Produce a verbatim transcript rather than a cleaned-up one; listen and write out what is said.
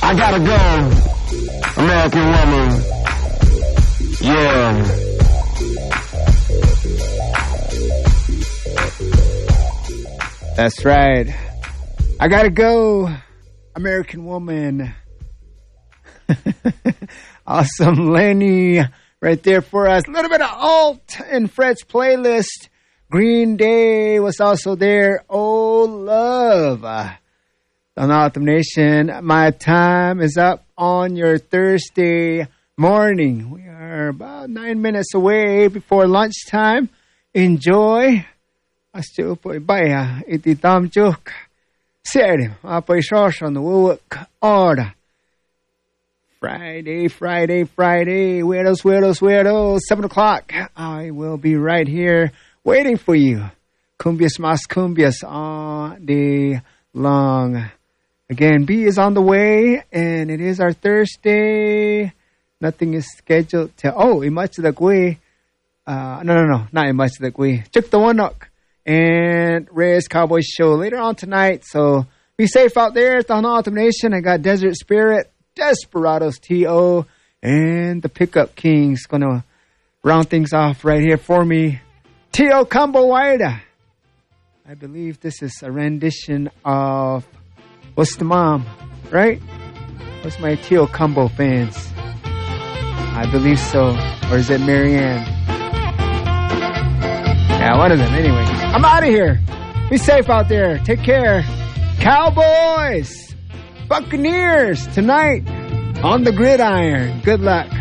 I gotta go, American woman. Yeah. That's right. I gotta go, American woman. Awesome, Lenny, right there for us. A little bit of alt in Fred's playlist. Green Day was also there. Oh, love. Uh, on Autumn Nation, my time is up on your Thursday morning. We are about nine minutes away before lunchtime. Enjoy. Astu po ibaya iti tamchuk. Sere, apoy shosh on the wuk order. Friday, Friday, Friday. Weirdos, weirdos, weirdos. Seven o'clock. I will be right here waiting for you. Cumbias mas cumbias all day long. Again, B is on the way, and it is our Thursday. Nothing is scheduled to. Oh, imachidagwe. Uh, no, no, no, not imachidagwe. Chuk the one knock. And Reyes Cowboy Show later on tonight. So be safe out there at the Autumn Nation. I got Desert Spirit, Desperados T O, and the Pickup Kings going to round things off right here for me. T O Combo Waida. I believe this is a rendition of What's the Mom, right? What's my T O Combo fans? I believe so. Or is it Marianne? Yeah, one of them. Anyway, I'm out of here. Be safe out there. Take care. Cowboys, Buccaneers tonight on the gridiron. Good luck.